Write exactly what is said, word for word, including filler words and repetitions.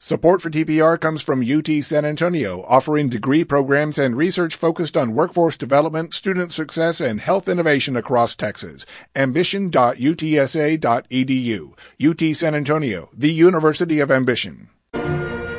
Support for T P R comes from U T San Antonio, offering degree programs and research focused on workforce development, student success, and health innovation across Texas. ambition dot u t s a dot e d u. U T San Antonio, the University of Ambition.